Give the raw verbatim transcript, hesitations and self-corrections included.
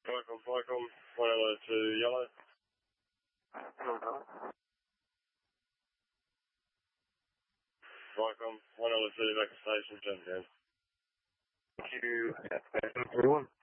Welcome, welcome. one oh two yellow. Welcome, one oh two back to station, ten ten. Thank you. Yeah, everyone.